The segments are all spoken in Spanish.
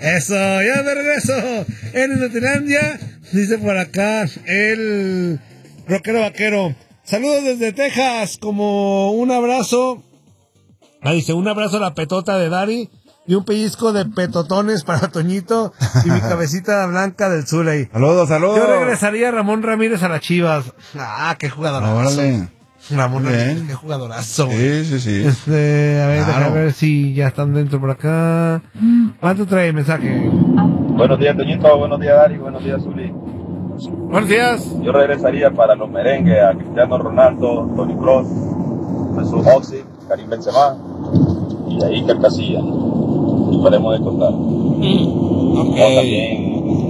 Eso, ya de regreso en Inutilandia. Dice por acá el rockero vaquero. Saludos desde Texas, como un abrazo. Dice, un abrazo a la petota de Dari y un pellizco de petotones para Toñito y mi cabecita blanca del Zuley. Saludos. Yo regresaría a Ramón Ramírez a las Chivas. Qué jugadorazo. Órale. Ramón Ramírez, qué jugadorazo. Sí. A ver, Claro. déjame ver si ya están dentro por acá. ¿Cuánto trae el mensaje? Buenos días, Toñito. Buenos días, Dari. Buenos días, Zuli. Buenos días. Yo regresaría para los merengues a Cristiano Ronaldo, Toni Kroos, Mesut Özil, Karim Benzema y ahí Iker Casillas. Y podemos contar. O también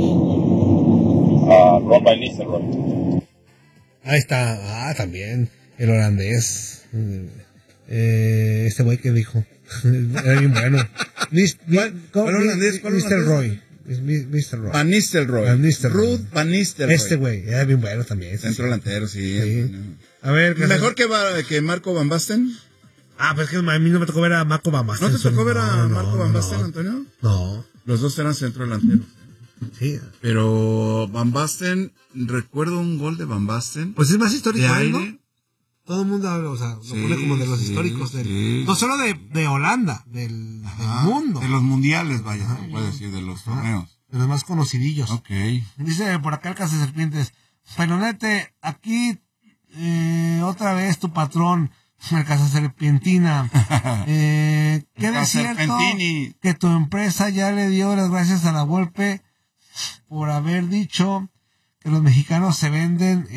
a Ron Van Nistelrooy. Ahí está. También. El holandés. Este güey que dijo. Era bien bueno. ¿Cuál holandés? Mr. Roy. Mr. Roy. Van Nistelrooy. Ruud Van Nistelrooy. Este güey, era bien bueno también. Centro delantero, sí. A ver, ¿Mejor que Marco Van Basten? Pues que a mí no me tocó ver a Marco Van Basten. ¿No te tocó ver a Marco Van Basten, Antonio? No. Los dos eran centro delanteros. Sí. Pero Van Basten, recuerdo un gol de Van Basten. Pues es más histórico, de ¿no? aire. Todo el mundo habla, lo pone como de los históricos del, no solo de Holanda, del mundo. De los mundiales, vaya, se puede decir, de los torneos. De los más conocidillos. Ok. Dice por acá el Casa Serpientes, Pelonete, aquí otra vez tu patrón, el Casa Serpentina. ¿Qué de cierto que tu empresa ya le dio las gracias a la Volpe por haber dicho que los mexicanos se venden?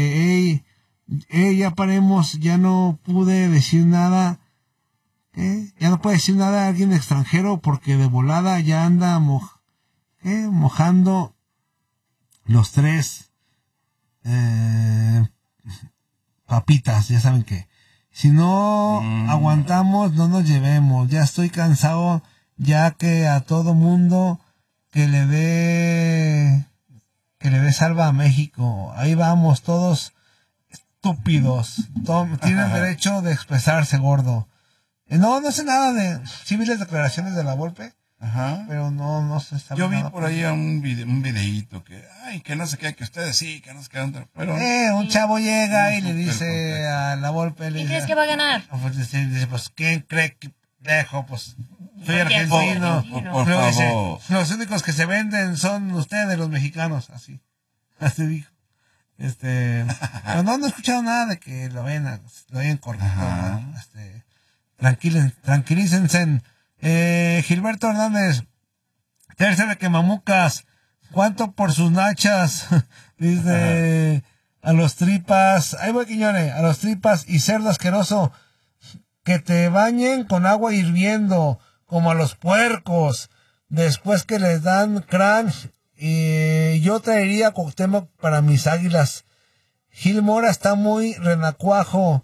Ya paremos, ya no pude decir nada. Ya no puede decir nada a alguien extranjero porque de volada ya anda mojando los tres papitas, ya saben que si no aguantamos no nos llevemos. Ya estoy cansado, ya que a todo mundo que le dé salva a México. Ahí vamos todos estúpidos. Tienen derecho de expresarse, gordo. No sé nada de... Sí vi las declaraciones de la Volpe, pero no sé. Yo vi por ahí un videíto que no sé qué, que ustedes sí, que no sé qué. Pero un chavo llega y le dice a la Volpe... ¿Quién crees que va a ganar? Pues dice, pues, ¿quién cree que dejo? Pues, soy argentino. Por favor. Dice, los únicos que se venden son ustedes, los mexicanos. Así dijo. Pero no he escuchado nada de que lo hayan corrido. Tranquilícense. Gilberto Hernández, tercera que mamucas, ¿cuánto por sus nachas? Dice, a los tripas, ahí voy, Quiñones, a los tripas y cerdo asqueroso, que te bañen con agua hirviendo, como a los puercos, después que les dan crán. Yo traería Cuauhtémoc para mis águilas. Gil Mora está muy renacuajo.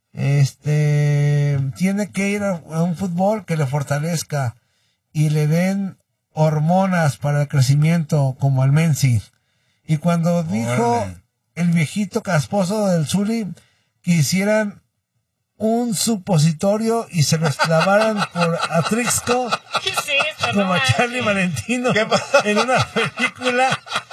Tiene que ir a un fútbol que le fortalezca y le den hormonas para el crecimiento como al Menzi. Y cuando dijo el viejito casposo del Zuli que hicieran un supositorio y se los clavaran por Atrixco como a Charlie Valentino en una película